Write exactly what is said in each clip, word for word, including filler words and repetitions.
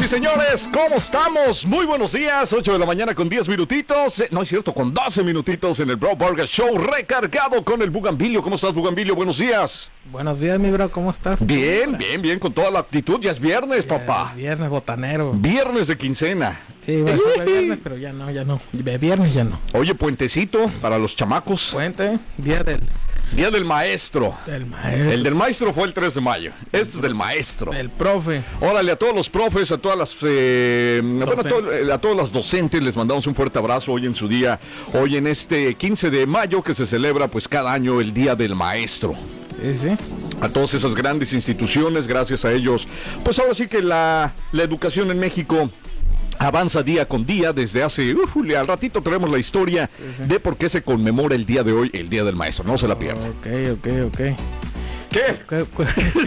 y señores, ¿cómo estamos? Muy buenos días, ocho de la mañana con diez minutitos. No es cierto, con doce minutitos en el Bro Burger Show, recargado con el Bugambilio. ¿Cómo estás, Bugambilio? Buenos días. Buenos días, mi bro, ¿cómo estás? Bien, bien, bien, con toda la actitud. Ya es viernes, Ya, papá. Viernes botanero. Viernes de quincena. Sí, va a ser de viernes, pero ya no, ya no. De viernes ya no. Oye, puentecito para los chamacos. Puente, día del, Día del maestro. del maestro. El del maestro fue el tres de mayo. Este es del maestro. El profe. Órale, a todos los profes, a todas las eh, bueno, a, todo- eh, a todos los docentes les mandamos un fuerte abrazo hoy en su día, hoy en este quince de mayo que se celebra pues cada año el Día del Maestro. Sí, sí. A todas esas grandes instituciones, gracias a ellos, pues ahora sí que la, la educación en México avanza día con día desde hace, uf, al ratito traemos la historia Sí, sí. de por qué se conmemora el día de hoy, el Día del Maestro, no se la pierdan. Ok, ok, ok. ¿Qué? ¿Qué- qué-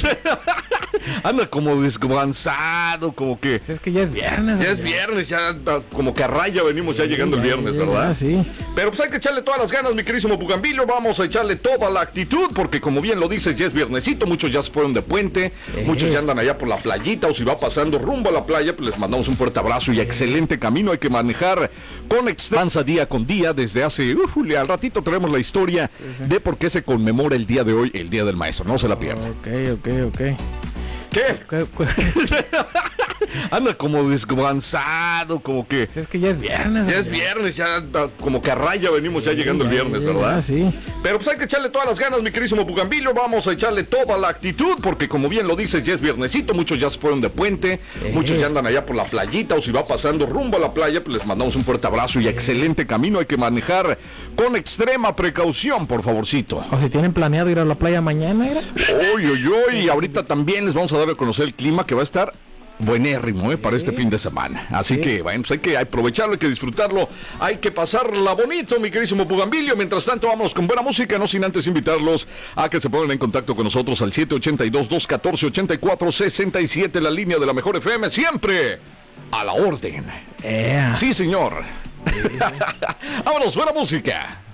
Anda como descansado, como que... Es que ya es viernes. Ya es viernes, ya ah, como que a raya venimos ya llegando el viernes, ¿verdad? Ah, sí. Pero pues hay que echarle todas las ganas, mi querísimo Bugambilio, vamos a echarle toda la actitud, porque como bien lo dices, ya es viernesito, muchos ya se fueron de puente, Eh. muchos ya andan allá por la playita, o si va pasando rumbo a la playa, pues les mandamos un fuerte abrazo y excelente camino, hay que manejar con extranza día con día, desde hace, uf, al ratito traemos la historia sí. de por qué se conmemora el día de hoy, el Día del Maestro, no se la pierdan. Ok, ok, ok. ¿Qué? ¿Qué- qué- Anda como descansado, como que... Es que ya es viernes. Ya es viernes, ya ah, como que a raya venimos ya llegando el viernes, ¿verdad? Ah, sí. Pero pues hay que echarle todas las ganas, mi querísimo Bugambilio, vamos a echarle toda la actitud, porque como bien lo dices, ya es viernesito, muchos ya se fueron de puente, Eh. muchos ya andan allá por la playita, o si va pasando rumbo a la playa, pues les mandamos un fuerte abrazo y excelente camino, hay que manejar con extrema precaución, por favorcito. O si tienen planeado ir a la playa mañana, ¿era? Uy, uy, uy, y ahorita también les vamos a dar a conocer el clima que va a estar buenérrimo, ¿eh? Para este fin de semana. Así Sí. que, bueno, pues hay que aprovecharlo, hay que disfrutarlo, hay que pasarla bonito, mi querísimo Bugambilio. Mientras tanto, vámonos con buena música, no sin antes invitarlos a que se pongan en contacto con nosotros al siete ocho dos, dos uno cuatro, ocho cuatro seis siete, la línea de la mejor F M, siempre a la orden. Ea. Sí, señor. Vámonos, buena música.